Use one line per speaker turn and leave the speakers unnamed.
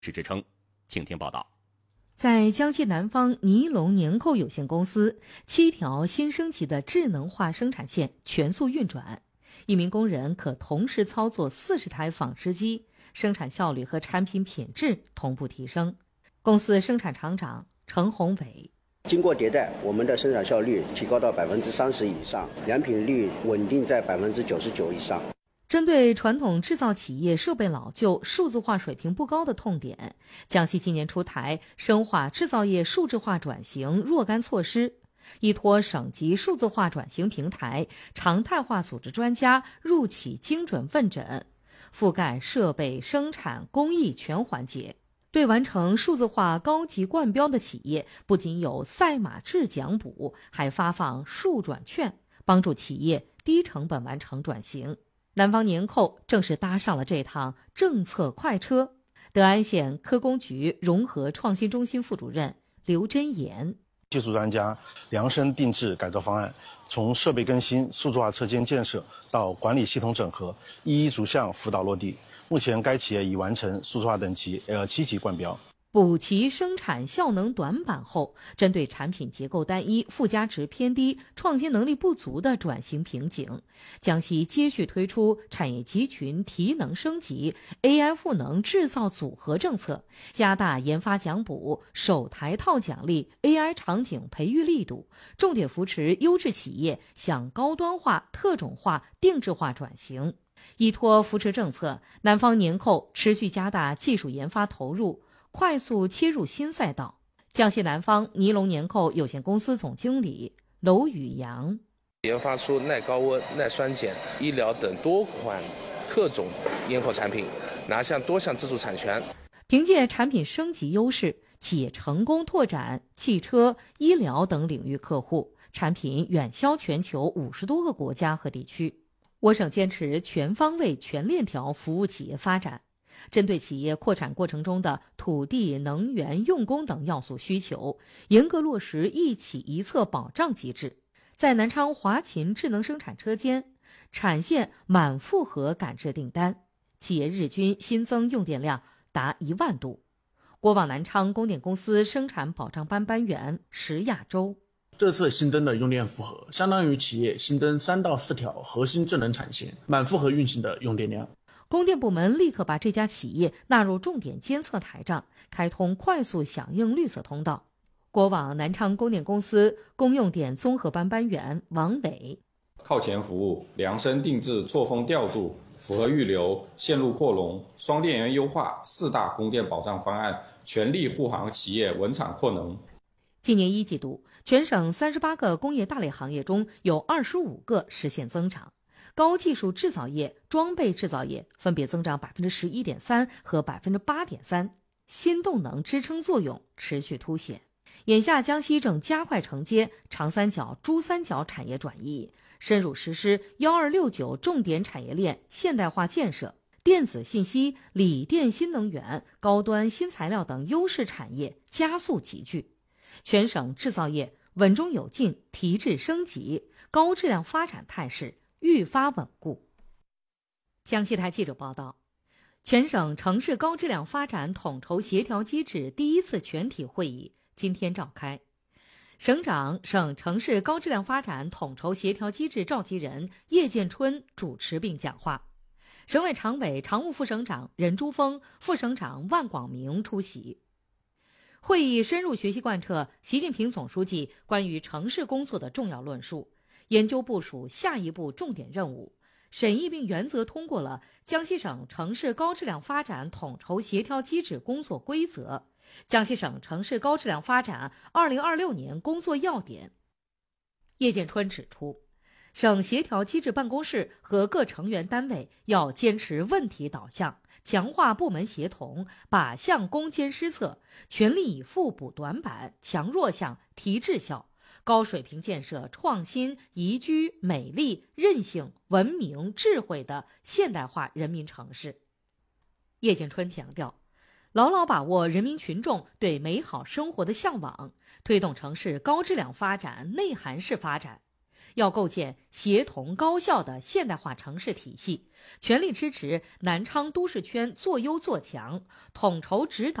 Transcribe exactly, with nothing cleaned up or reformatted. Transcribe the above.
是支撑。请听报道。
在江西南方尼龙年扣有限公司，七条新升级的智能化生产线全速运转，一名工人可同时操作四十台纺织机，生产效率和产品品质同步提升。公司生产厂长程宏伟：
经过迭代，我们的生产效率提高到百分之三十以上，良品率稳定在百分之九十九以上。
针对传统制造企业设备老旧、数字化水平不高的痛点，江西今年出台深化制造业数字化转型若干措施，依托省级数字化转型平台，常态化组织专家入企精准问诊，覆盖设备生产工艺全环节。对完成数字化高级冠标的企业，不仅有赛马制奖补，还发放数转券，帮助企业低成本完成转型。南方年扣正是搭上了这趟政策快车。德安县科工局融合创新中心副主任刘真言：
技术专家量身定制改造方案，从设备更新、数字化车间建设到管理系统整合，一一逐项辅导落地。目前该企业已完成数字化等级 L 七 级冠标。
补齐生产效能短板后，针对产品结构单一、附加值偏低、创新能力不足的转型瓶颈，江西接续推出产业集群提能升级、A I 赋能制造组合政策，加大研发奖补、首台套奖励、A I 场景培育力度，重点扶持优质企业向高端化、特种化、定制化转型。依托扶持政策，南方年扣持续加大技术研发投入，快速切入新赛道。江西南方尼龙年扣有限公司总经理娄宇阳：
研发出耐高温、耐酸碱、医疗等多款特种烟扣产品，拿下多项自主产权。
凭借产品升级优势，企业成功拓展汽车、医疗等领域客户，产品远销全球五十多个国家和地区。我省坚持全方位、全链条服务企业发展，针对企业扩产过程中的土地、能源、用工等要素需求，严格落实一企一策保障机制。在南昌华勤智能生产车间，产线满负荷赶制订单，企业日均新增用电量达一万度。国网南昌供电公司生产保障班班员石亚洲：
这次新增的用电负荷相当于企业新增三到四条核心智能产线满负荷运行的用电量。
供电部门立刻把这家企业纳入重点监测台账，开通快速响应绿色通道。国网南昌供电公司公用电综合班班员王伟：
靠前服务、量身定制、错峰调度、符合预留、线路扩容、双电源优化四大供电保障方案，全力护航企业稳产扩能。
今年一季度，全省三十八个工业大类行业中有二十五个实现增长，高技术制造业、装备制造业分别增长百分之十一点三和百分之八点三，新动能支撑作用持续凸显。眼下，江西正加快承接长三角、珠三角产业转移，深入实施“幺二六九”重点产业链现代化建设，电子信息、锂电新能源、高端新材料等优势产业加速集聚。全省制造业稳中有进、提质升级，高质量发展态势愈发稳固。江西台记者报道，全省城市高质量发展统筹协调机制第一次全体会议今天召开，省长、省城市高质量发展统筹协调机制召集人叶建春主持并讲话，省委常委、常务副省长任珠峰、副省长万广明出席。会议深入学习贯彻习近平总书记关于城市工作的重要论述，研究部署下一步重点任务，审议并原则通过了江西省城市高质量发展统筹协调机制工作规则、江西省城市高质量发展二零二六年工作要点。叶建春指出，省协调机制办公室和各成员单位要坚持问题导向，强化部门协同，靶向攻坚施策，全力以赴补短板、强弱项、提质效，高水平建设创新、宜居、美丽、韧性、文明、智慧的现代化人民城市。叶建春强调，牢牢把握人民群众对美好生活的向往，推动城市高质量发展内涵式发展， 要构建协同高效的现代化城市体系，全力支持南昌都市圈做优做强，统筹指导